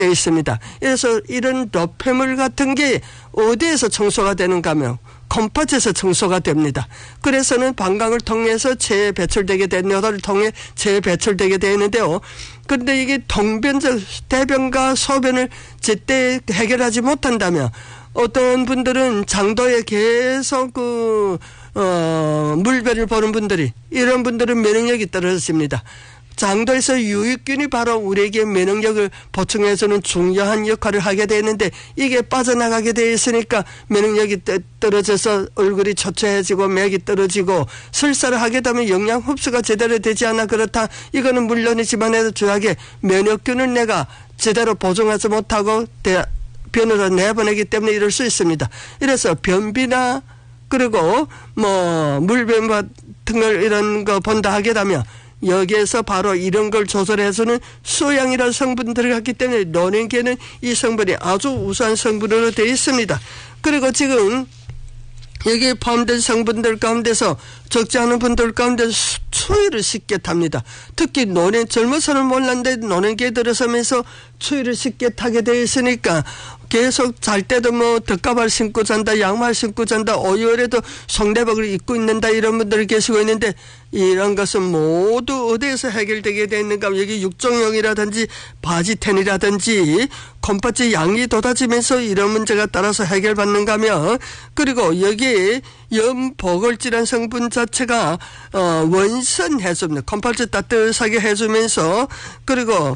있습니다. 그래서 이런 노폐물 같은 게 어디에서 청소가 되는가 하면 컴팟에서 청소가 됩니다. 그래서는 방광을 통해서 재배출되게 된 요도를 통해 재배출되게 되는데요. 그런데 이게 통변적 대변과 소변을 제때 해결하지 못한다면 어떤 분들은 장도에 계속 물배를 보는 분들이 이런 분들은 면역력이 떨어집니다. 장도에서 유익균이 바로 우리에게 면역력을 보충해주는 중요한 역할을 하게 되는데 이게 빠져나가게 되어 있으니까 면역력이 떨어져서 얼굴이 초췌해지고 맥이 떨어지고 설사를 하게 되면 영양 흡수가 제대로 되지 않아 그렇다. 이거는 물론이지만 해도 주하게 면역균을 내가 제대로 보충하지 못하고 변으로 내보내기 때문에 이럴 수 있습니다. 이래서 변비나 그리고 물변 같은 걸 이런 거 본다 하게 되면 여기에서 바로 이런 걸 조절해서는 수양이라는 성분이 들어갔기 때문에 노령계는 이 성분이 아주 우수한 성분으로 되어 있습니다. 그리고 지금 여기에 포함된 성분들 가운데서 적지 않은 분들 가운데 추위를 쉽게 탑니다. 특히 젊어서는 몰랐는데 노년기에 들어서면서 추위를 쉽게 타게 되어 있으니까 계속 잘 때도 덧가발 신고 잔다, 양말 신고 잔다, 오열에도 속내복을 입고 있는다 이런 분들이 계시고 있는데 이런 것은 모두 어디에서 해결되게 되어 있는가 하면 여기 육종용이라든지 바지텐이라든지 컴팟의 양이 돋아지면서 이런 문제가 따라서 해결받는가 하면 그리고 여기에 염보골질한 성분 자체가 원선 해줍니다. 컴팟을 따뜻하게 해주면서 그리고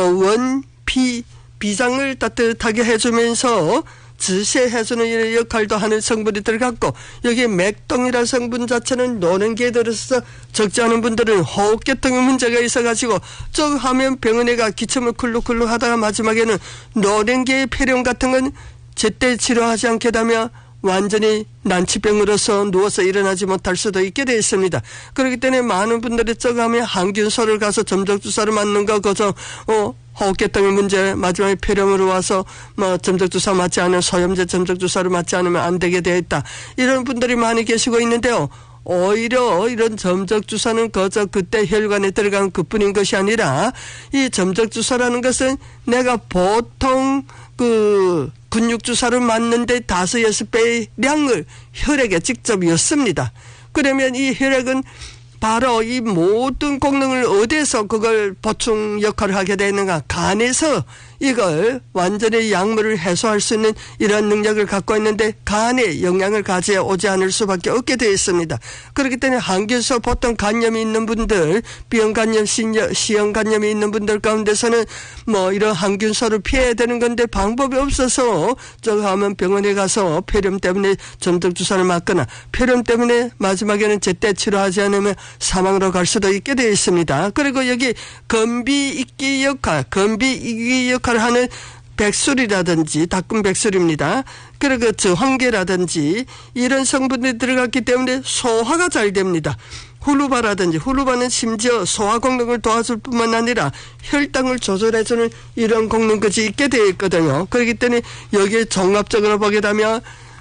비장을 따뜻하게 해주면서 지세해주는 이런 역할도 하는 성분이 들어갔고 여기에 맥동이라는 성분 자체는 노년기에 들어서 적지 않은 분들은 호흡계통의 문제가 있어가지고 쭉 하면 병원에 가 기침을 쿨룩쿨룩 하다가 마지막에는 노년기의 폐렴 같은 건 제때 치료하지 않게 되면 완전히 난치병으로서 누워서 일어나지 못할 수도 있게 되어 있습니다. 그렇기 때문에 많은 분들이 쭉 하면 항균소를 가서 점적주사를 맞는 거 그저 호흡계통의 문제 마지막에 폐렴으로 와서 점적주사 맞지 않은 소염제 점적주사를 맞지 않으면 안 되게 되어 있다. 이런 분들이 많이 계시고 있는데요. 오히려 이런 점적주사는 그저 그때 혈관에 들어간 그뿐인 것이 아니라 이 점적주사라는 것은 내가 보통 근육주사를 맞는데 5-6배의 량을 혈액에 직접 였습니다. 그러면 이 혈액은 바로 이 모든功能을 어디에서 그걸 보충 역할을 하게 되는가? 간에서 이걸 완전히 약물을 해소할 수 있는 이런 능력을 갖고 있는데 간에 영향을 가져오지 않을 수밖에 없게 되어 있습니다. 그렇기 때문에 항균소 보통 간염이 있는 분들, B형간염, C형간염이 있는 분들 가운데서는 이런 항균소를 피해야 되는 건데 방법이 없어서 저거 하면 병원에 가서 폐렴 때문에 점적주사를 맞거나 폐렴 때문에 마지막에는 제때 치료하지 않으면 사망으로 갈 수도 있게 되어 있습니다. 그리고 여기 건비익기 역할을 하는 백술이라든지 닭금 백술입니다. 그리고 황계라든지 이런 성분들이 들어갔기 때문에 소화가 잘 됩니다. 후루바는 심지어 소화功能을 도와줄 뿐만 아니라 혈당을 조절해주는 이런功能까지 있게 되어 있거든요. 그렇기 때문에 여기에 종합적으로 보게 되면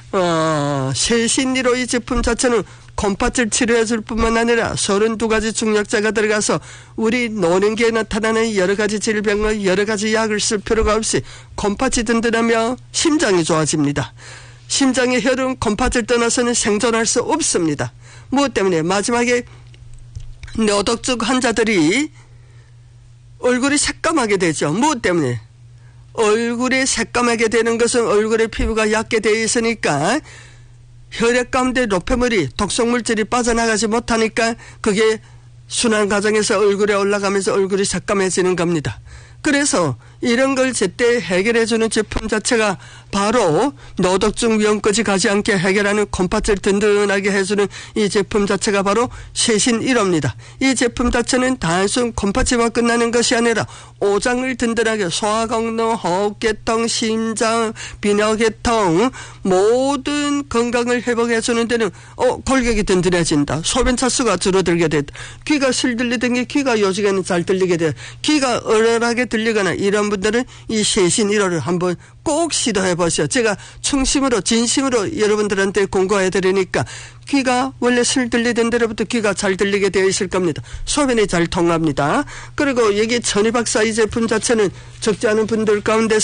세신리로 이 제품 자체는 컴팟을 치료해줄 뿐만 아니라 32가지 중력자가 들어가서 우리 노년기에 나타나는 여러 가지 질병을 여러 가지 약을 쓸 필요가 없이 컴팟이 든든하며 심장이 좋아집니다. 심장의 혈은 컴팟을 떠나서는 생존할 수 없습니다. 무엇 때문에? 마지막에 뇌독증 환자들이 얼굴이 새까맣게 되죠. 무엇 때문에? 얼굴이 새까맣게 되는 것은 얼굴의 피부가 얕게 되어 있으니까 혈액 가운데 노폐물이 독성물질이 빠져나가지 못하니까 그게 순환 과정에서 얼굴에 올라가면서 얼굴이 새까매지는 겁니다. 그래서 이런 걸 제때 해결해주는 제품 자체가 바로 노독증 위험까지 가지 않게 해결하는 컴팟을 든든하게 해주는 이 제품 자체가 바로 세신 1호입니다. 이 제품 자체는 단순 컴팟만 끝나는 것이 아니라 오장을 든든하게 소화功能, 호흡계통, 심장, 비뇨계통 모든 건강을 회복해주는 데는 골격이 든든해진다. 소변 차수가 줄어들게 된다. 귀가 슬 들리던 게 귀가 요즘에는 잘 들리게 된다. 귀가 얼얼하게 들리거나 이런 분들은 이 세신 1호를 한번 꼭 시도해 보시오. 제가 충심으로 진심으로 여러분들한테 공고해 드리니까 귀가 원래 슬 들리던 데로부터 귀가 잘 들리게 되어 있을 겁니다. 소변이 잘 통합니다. 그리고 여기 천희박사 이 제품 자체는 적지 않은 분들 가운데